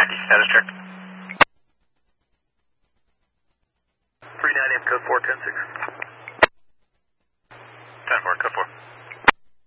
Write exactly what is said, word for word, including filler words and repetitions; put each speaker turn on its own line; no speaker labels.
Jackie, status check. three nine M code four ten six.